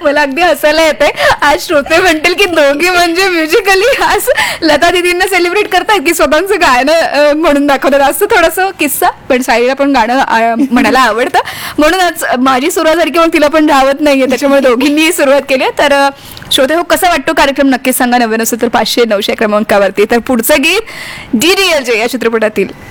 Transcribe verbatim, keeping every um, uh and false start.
मला अगदी हसायला येते. आज श्रोते म्हणतील की दोघी म्हणजे म्युझिकली आज लता दिदींना सेलिब्रेट करतात की स्वतःचं गाणं म्हणून दाखवतात. असं थोडंसं किस्सा. पण साईला पण गाणं म्हणायला आवडतं म्हणून आज माझी सुरुवात झाली की मग तिला पण राहत नाहीये, त्याच्यामुळे दोघींनी सुरुवात केली. तर श्रोते हो, कसा वाटतो कार्यक्रम नक्कीच सांगा नव्याण्णव सत्तर पाचशे नऊशे क्रमांकावरती. तर पुढचं गीत डी डी एल जे या चित्रपटातील